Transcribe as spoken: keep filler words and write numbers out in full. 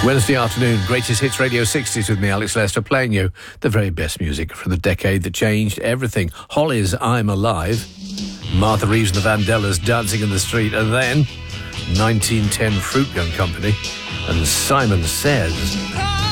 Wednesday afternoon, Greatest Hits Radio sixties with me, Alex Lester, playing you the very best music from the decade that changed everything. Holly's I'm Alive, Martha Reeves and the Vandellas, Dancing in the Street, and then nineteen ten Fruit Gun Company and Simon Says.